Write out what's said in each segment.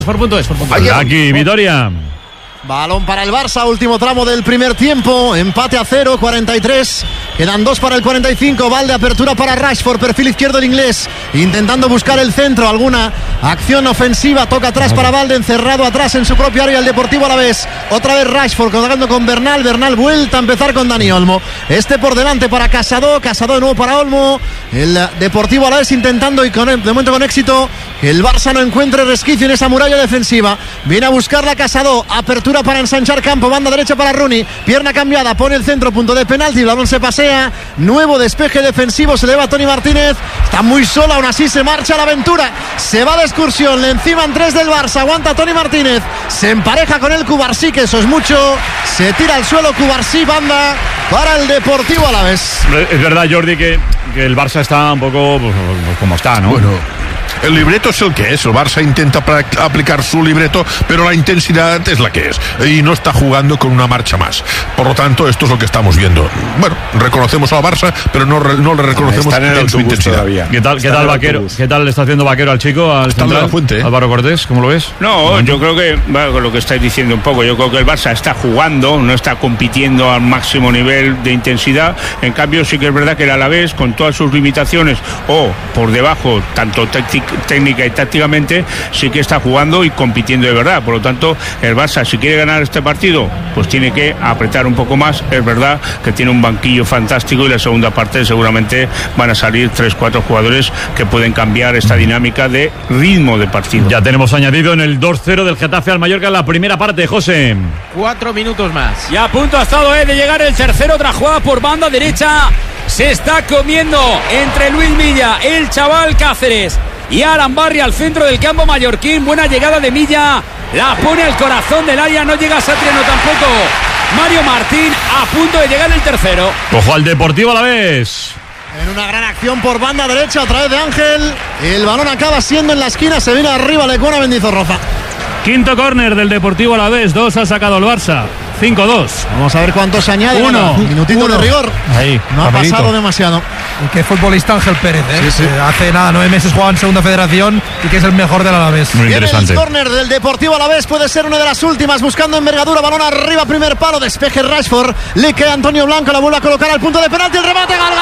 Aquí, Vitoria. Balón para el Barça, último tramo del primer tiempo, empate a 0, 43, quedan 2 para el 45, Valde, apertura para Rashford, perfil izquierdo el inglés, intentando buscar el centro, alguna acción ofensiva, toca atrás para Valde, encerrado atrás en su propio área el Deportivo Alavés, otra vez Rashford, contactando con Bernal, vuelta a empezar con Dani Olmo, por delante para Casado de nuevo para Olmo, el Deportivo Alavés intentando y de momento con éxito que el Barça no encuentre resquicio en esa muralla defensiva, viene a buscarla Casado, apertura para ensanchar campo, banda derecha para Rooney, pierna cambiada, pone el centro, punto de penalti, el balón se pasea, nuevo despeje defensivo, se eleva Toni Martínez, está muy sola, aún así se marcha a la aventura, se va de excursión, le enciman 3 del Barça, aguanta Toni Martínez, se empareja con el Cubarsí, que eso es mucho, se tira al suelo Cubarsí, banda para el Deportivo Alavés. Es verdad, Jordi, que el Barça está un poco pues, como está, ¿no? Bueno, el libreto es el que es. El Barça intenta aplicar su libreto, pero la intensidad es la que es y no está jugando con una marcha más. Por lo tanto, esto es lo que estamos viendo. Bueno, reconocemos al Barça, pero no le reconocemos en su intensidad. ¿Qué tal Vaquero? ¿Qué tal le está haciendo Vaquero al chico? Al está central, en la fuente, ¿eh? Álvaro Cortés, ¿cómo lo ves? No, yo creo que, bueno, lo que estáis diciendo un poco, yo creo que el Barça está jugando, no está compitiendo al máximo nivel de intensidad. En cambio, sí que es verdad que el Alavés, con todas sus limitaciones o por debajo, tanto técnica y tácticamente, sí que está jugando y compitiendo de verdad. Por lo tanto, el Barça, si quiere ganar este partido, pues tiene que apretar un poco más. Es verdad que tiene un banquillo fantástico y la segunda parte seguramente van a salir 3-4 jugadores que pueden cambiar esta dinámica de ritmo de partido. Ya tenemos añadido en el 2-0 del Getafe al Mallorca en la primera parte, José. 4 minutos más. Y a punto ha estado de llegar el tercero, otra jugada por banda derecha. Se está comiendo entre Luis Milla, el chaval Cáceres y Alan Barry al centro del campo mallorquín. Buena llegada de Milla, la pone al corazón del área, no llega a Satriano tampoco. Mario Martín a punto de llegar el tercero. Ojo al Deportivo Alavés. En una gran acción por banda derecha, otra vez de Ángel. El balón acaba siendo en la esquina, se viene arriba Lecuona Mendizorroza. Quinto córner del Deportivo Alavés, 2 ha sacado el Barça. 5-2. Vamos a ver cuántos se añade. 1. Minutito de rigor. Ahí, no ha pasado demasiado. Y qué futbolista Ángel Pérez, ¿eh? Sí. Hace 9 meses jugaba en segunda federación y que es el mejor del Alavés. Muy interesante. El córner del Deportivo Alavés puede ser una de las últimas, buscando envergadura, balón arriba, primer palo, despeje Rashford, le queda Antonio Blanco, la vuelve a colocar al punto de penalti, el remate, gol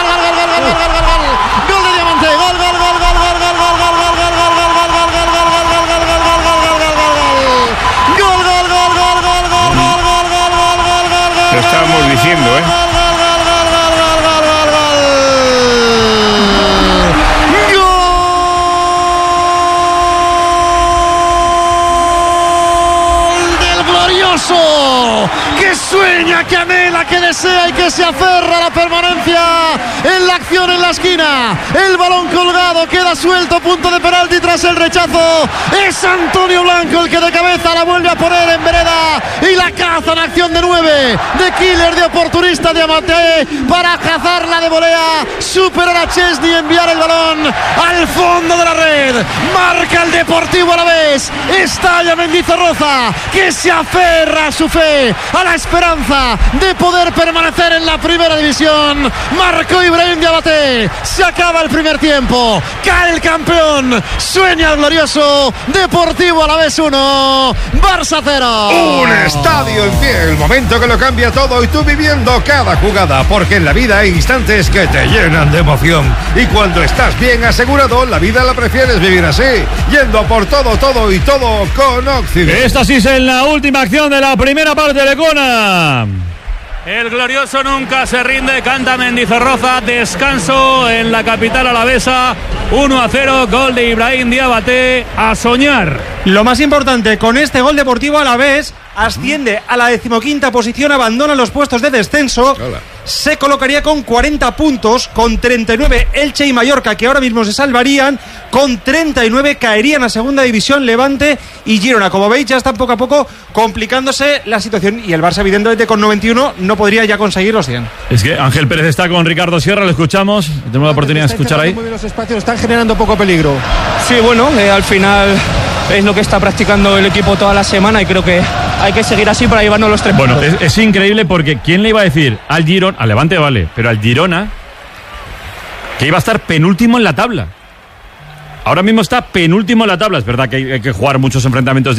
de Diamante, Lo estábamos diciendo, ¿eh? Que sueña, que anhela, que desea y que se aferra a la permanencia en la acción en la esquina. El balón colgado, queda suelto, punto de penalti tras el rechazo. Es Antonio Blanco el que de cabeza la vuelve a poner en vereda y la caza en acción de 9, de killer, de oportunista Diamante para cazarla de volea, superar a Chesney, enviar el balón al fondo de la red. Marca el Deportivo Alavés, estalla Mendizorroza, que se aferra a su fe, a la esperanza de poder permanecer en la primera división. Marcó Ibrahim Diabaté, se acaba el primer tiempo, cae el campeón, sueña el glorioso. Deportivo Alavés 1, Barça 0. Un estadio en pie, el momento que lo cambia todo y tú viviendo cada jugada, porque en la vida hay instantes que te llenan de emoción y cuando estás bien asegurado, la vida la prefieres vivir así, yendo por todo y todo con Occident. Esta sí es la última acción de la primera parte de Lecona. El glorioso nunca se rinde, canta Mendizorroza. Descanso en la capital alavesa. 1-0, gol de Ibrahim Diabaté. A soñar. Lo más importante, con este gol Deportivo Alavés asciende a la 15ª posición, abandona los puestos de descenso. Hola. Se colocaría con 40 puntos, con 39 Elche y Mallorca, que ahora mismo se salvarían, con 39 caerían a segunda división Levante y Girona. Como veis, ya están poco a poco complicándose la situación y el Barça, evidentemente, con 91 no podría ya conseguir los 100. Es que Ángel Pérez está con Ricardo Sierra, lo escuchamos, tenemos la oportunidad de escuchar ahí. Muy bien los espacios, están generando poco peligro. Sí, bueno, al final es lo que está practicando el equipo toda la semana y creo que hay que seguir así para llevarnos los 3 puntos. Bueno, es increíble porque ¿quién le iba a decir al Girona, al Levante vale, pero al Girona, que iba a estar penúltimo en la tabla? Ahora mismo está penúltimo en la tabla. Es verdad que hay que jugar muchos enfrentamientos